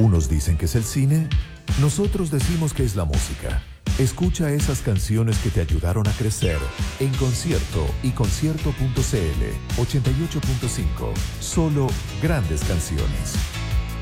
Unos dicen que es el cine, nosotros decimos que es la música. Escucha esas canciones que te ayudaron a crecer en concierto y concierto.cl 88.5. Solo grandes canciones.